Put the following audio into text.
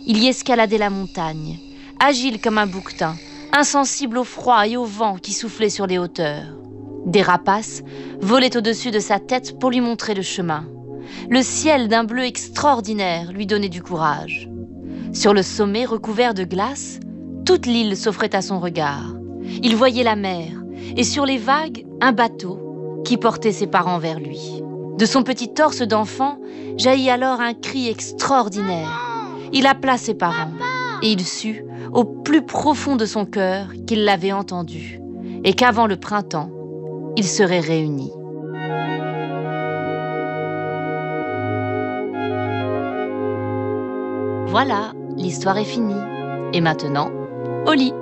Il y escaladait la montagne, agile comme un bouquetin, insensible au froid et au vent qui soufflaient sur les hauteurs. Des rapaces volaient au-dessus de sa tête pour lui montrer le chemin. Le ciel d'un bleu extraordinaire lui donnait du courage. Sur le sommet recouvert de glace, toute l'île s'offrait à son regard. Il voyait la mer et sur les vagues, un bateau qui portait ses parents vers lui. De son petit torse d'enfant jaillit alors un cri extraordinaire. Il appela ses parents et il sut, au plus profond de son cœur, qu'ils l'avaient entendu et qu'avant le printemps, ils seraient réunis. Voilà, l'histoire est finie. Et maintenant, au lit.